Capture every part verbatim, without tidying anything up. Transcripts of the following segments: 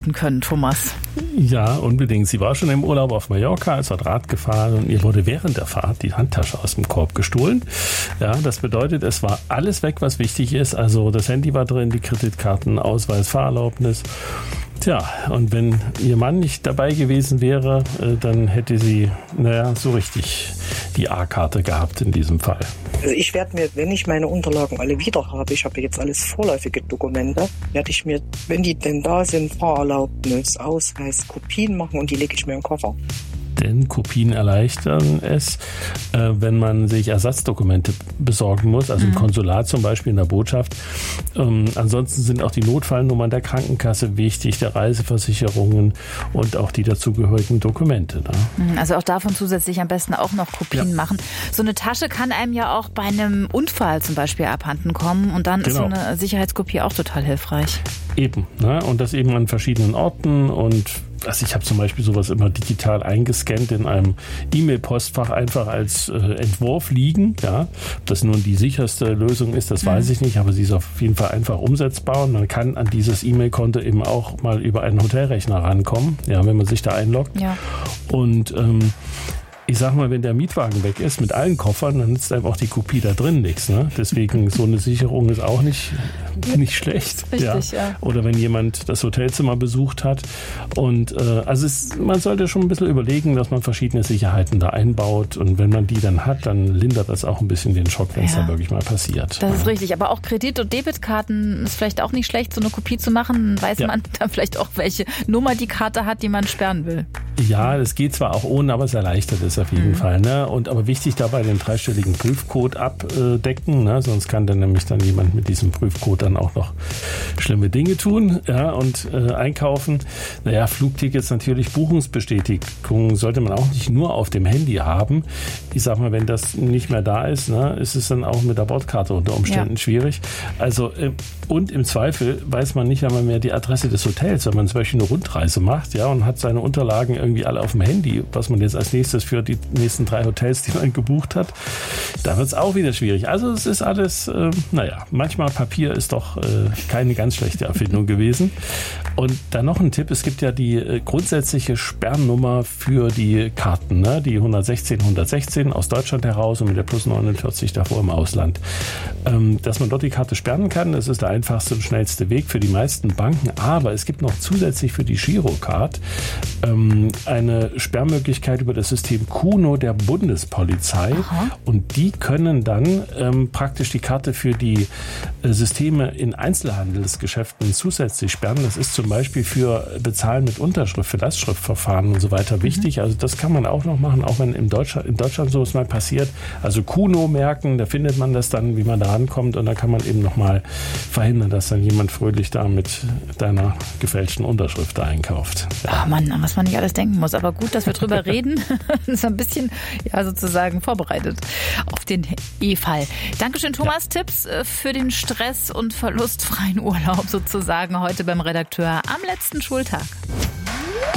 vermuten können, Thomas. Ja, unbedingt. Sie war schon im Urlaub auf Mallorca, ist dort Rad gefahren und ihr wurde während der Fahrt die Handtasche aus dem Korb gestohlen. Ja, das bedeutet, es war alles weg, was wichtig ist. Also das Handy war drin, die Kreditkarten, Ausweis, Fahrerlaubnis. Tja, und wenn ihr Mann nicht dabei gewesen wäre, dann hätte sie, naja, so richtig die A-Karte gehabt in diesem Fall. Also ich werde mir, wenn ich meine Unterlagen alle wieder habe, ich habe jetzt alles vorläufige Dokumente, werde ich mir, wenn die denn da sind, Fahrerlaubnis, Ausweis, Kopien machen und die lege ich mir in den Koffer. Denn Kopien erleichtern es, äh, wenn man sich Ersatzdokumente besorgen muss, also mhm. im Konsulat zum Beispiel, in der Botschaft. Ähm, ansonsten sind auch die Notfallnummern der Krankenkasse wichtig, der Reiseversicherungen und auch die dazugehörigen Dokumente. Ne? Also auch davon zusätzlich am besten auch noch Kopien ja. machen. So eine Tasche kann einem ja auch bei einem Unfall zum Beispiel abhanden kommen und dann genau. ist so eine Sicherheitskopie auch total hilfreich. Eben, ne? Und das eben an verschiedenen Orten und also ich habe zum Beispiel sowas immer digital eingescannt in einem E-Mail-Postfach einfach als äh, Entwurf liegen. Ja, ob das nun die sicherste Lösung ist, das mhm. weiß ich nicht, aber sie ist auf jeden Fall einfach umsetzbar und man kann an dieses E-Mail-Konto eben auch mal über einen Hotelrechner rankommen, ja, wenn man sich da einloggt. Ja. Und ähm, ich sag mal, wenn der Mietwagen weg ist mit allen Koffern, dann nützt einem auch die Kopie da drin nichts. Ne? Deswegen so eine Sicherung ist auch nicht, nicht schlecht. Richtig, ja. ja. Oder wenn jemand das Hotelzimmer besucht hat. Und äh, also es, man sollte schon ein bisschen überlegen, dass man verschiedene Sicherheiten da einbaut. Und wenn man die dann hat, dann lindert das auch ein bisschen den Schock, wenn es ja. da wirklich mal passiert. Das ist richtig. Aber auch Kredit- und Debitkarten ist vielleicht auch nicht schlecht, so eine Kopie zu machen. Dann weiß ja. man dann vielleicht auch, welche Nummer die Karte hat, die man sperren will. Ja, das geht zwar auch ohne, aber es erleichtert es auf jeden mhm. Fall. Ne? Und aber wichtig dabei den dreistelligen Prüfcode abdecken, ne? Sonst kann dann nämlich dann jemand mit diesem Prüfcode dann auch noch schlimme Dinge tun, ja, und äh, einkaufen. Naja, Flugtickets natürlich, Buchungsbestätigung sollte man auch nicht nur auf dem Handy haben. Ich sag mal, wenn das nicht mehr da ist, ne, ist es dann auch mit der Bordkarte unter Umständen ja. schwierig. Also äh, und im Zweifel weiß man nicht einmal mehr die Adresse des Hotels, wenn man zum Beispiel eine Rundreise macht, ja, und hat seine Unterlagen irgendwie alle auf dem Handy, was man jetzt als nächstes für die nächsten drei Hotels, die man gebucht hat, da wird es auch wieder schwierig. Also es ist alles, äh, naja, manchmal Papier ist doch äh, keine ganz schlechte Erfindung gewesen. Und dann noch ein Tipp, es gibt ja die äh, grundsätzliche Sperrnummer für die Karten, ne? Die hundertsechzehn hundertsechzehn aus Deutschland heraus und mit der plus neunundvierzig davor im Ausland. Ähm, dass man dort die Karte sperren kann, das ist der einfachste und schnellste Weg für die meisten Banken, aber es gibt noch zusätzlich für die Girocard ähm, eine Sperrmöglichkeit über das System Kuno der Bundespolizei. Aha. Und die können dann ähm, praktisch die Karte für die äh, Systeme in Einzelhandelsgeschäften zusätzlich sperren. Das ist zum Beispiel für Bezahlen mit Unterschrift, für Lastschriftverfahren und so weiter mhm. wichtig. Also das kann man auch noch machen, auch wenn in Deutschland, in Deutschland so es mal passiert. Also Kuno merken, da findet man das dann, wie man da rankommt und da kann man eben nochmal verhindern, dass dann jemand fröhlich da mit deiner gefälschten Unterschrift da einkauft. Ja. Oh Mann, an was man nicht alles denken muss. Aber gut, dass wir drüber reden. Das ist ein bisschen ja, sozusagen vorbereitet auf den E-Fall. Dankeschön, Thomas. Ja. Tipps für den stress- und verlustfreien Urlaub sozusagen heute beim Redakteur am letzten Schultag.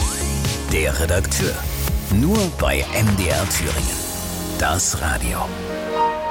Der Redakteur. Nur bei M D R Thüringen. Das Radio.